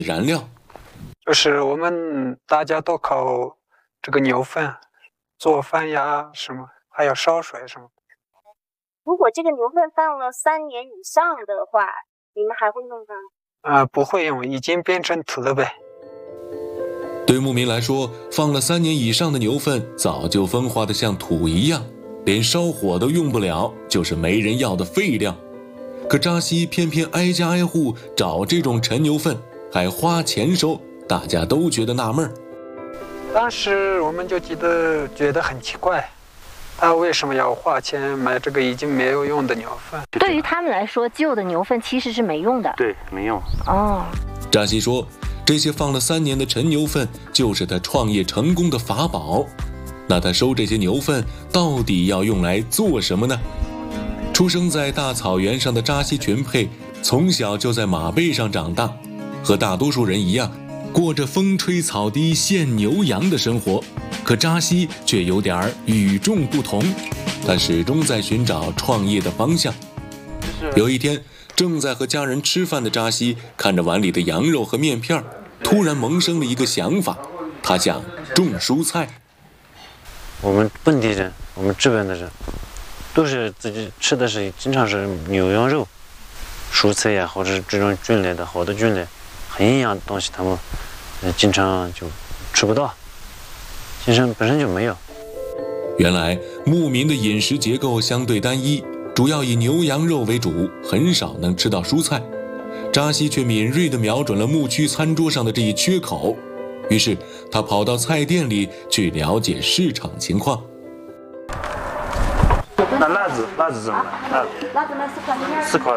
燃料。 就是我们大家都靠这个牛粪做饭呀，什么还有烧水什么。 如果这个牛粪放了3年以上的话，你们还会用吗？ 不会用，已经变成土了呗。 对牧民来说，放了3年以上的牛粪早就风化得像土一样，连烧火都用不了，就是没人要的废料。可扎西偏偏挨家挨户找这种陈牛粪，还花钱收，大家都觉得纳闷。 当时我们就觉得很奇怪，他为什么要花钱买这个已经没有用的牛粪？ 对于他们来说，旧的牛粪其实是没用的。 对，没用。 哦， 扎西说，这些放了3年的陈牛粪就是他创业成功的法宝。那他收这些牛粪到底要用来做什么呢？出生在大草原上的扎西群佩从小就在马背上长大，和大多数人一样过着风吹草低见牛羊的生活。可扎西却有点与众不同，他始终在寻找创业的方向。有一天，正在和家人吃饭的扎西看着碗里的羊肉和面片，突然萌生了一个想法，他想种蔬菜。 我们本地人，我们这边的人，都是自己吃的是经常是牛羊肉、蔬菜呀，或者是这种菌类的好的菌类，很营养的东西，他们经常就吃不到，本身就没有。 原来牧民的饮食结构相对单一，主要以牛羊肉为主，很少能吃到蔬菜。扎西却敏锐地瞄准了牧区餐桌上的这一缺口，于是他跑到菜店里去了解市场情况。 那辣子怎么办？ 辣子卖 4块。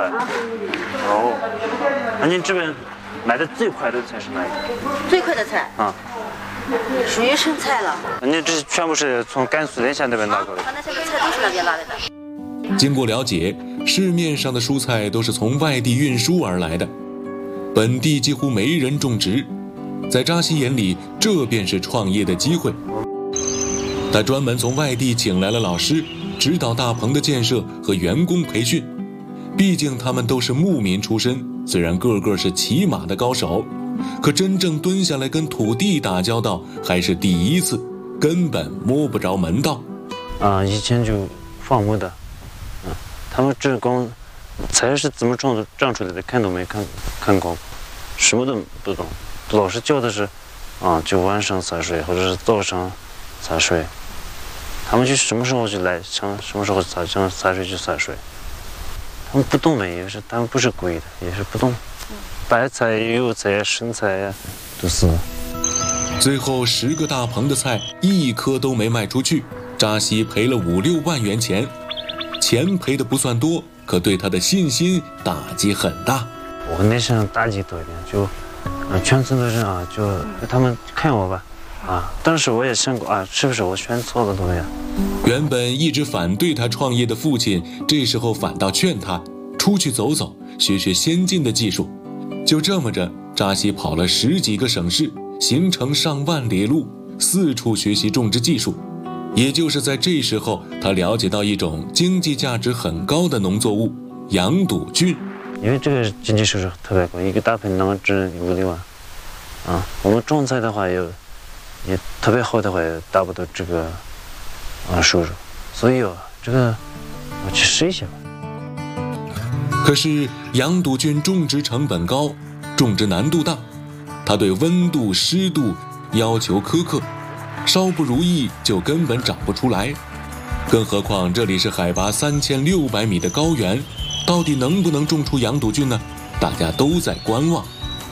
哦，那您这边买的最快的菜是哪一个？ 最快的菜啊， 属于生菜了。 您这全部是从甘肃联县那边拿过来的？ 那些菜都是那边拿来的。 经过了解，市面上的蔬菜都是从外地运输而来的，本地几乎没人种植。在扎西眼里，这便是创业的机会。他专门从外地请来了老师，指导大棚的建设和员工培训。毕竟他们都是牧民出身，虽然个个是骑马的高手，可真正蹲下来跟土地打交道还是第一次，根本摸不着门道。 以前就放牧的，他们这光菜是怎么长出来的，看都没看过，什么都不懂。老师教的是，就晚上洒水，或者是早上洒水。他们就什么时候就来，想什么时候想洒水就洒水。他们不懂的也是，他们不是故意的，也是不懂。白菜、油菜、生菜呀，都是。 最后10个大棚的菜一颗都没卖出去，扎西赔了5、6万元钱。钱赔的不算多，可对他的信心打击很大。 我那想打击多一点，就全村的人就他们看我吧。当时我也想过是不是我选错了东西？ 原本一直反对他创业的父亲，这时候反倒劝他出去走走，学学先进的技术。就这么着，扎西跑了10几个省市，行程上万里路，四处学习种植技术。也就是在这时候，他了解到一种经济价值很高的农作物——羊肚菌。 因为这个经济收入特别高，一个大棚能值5、6万。我们种菜的话也特别好的话也达不到这个收入，所以这个我去试一下吧。 可是羊肚菌种植成本高，种植难度大，它对温度、湿度要求苛刻，稍不如意就根本长不出来。更何况这里是海拔3600米的高原，到底能不能种出羊肚菌呢？大家都在观望。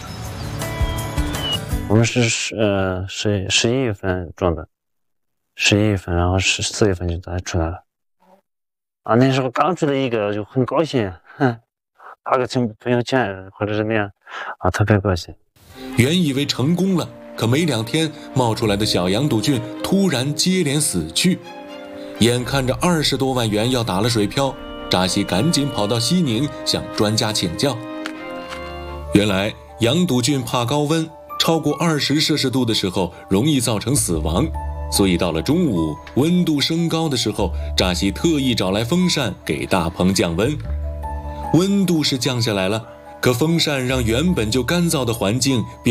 我们是11月份种的，11月份，然后14月份就它出来了。那时候刚出来一个就很高兴，发个朋友圈或者是那样，特别高兴。 原以为成功了，可没2天冒出来的小羊肚菌突然接连死去，眼看着20多万元要打了水漂，扎西赶紧跑到西宁向专家请教。原来羊肚菌怕高温，超过20摄氏度的时候容易造成死亡，所以到了中午温度升高的时候，扎西特意找来风扇给大棚降温。温度是降下来了， 可风扇让原本就干燥的环境变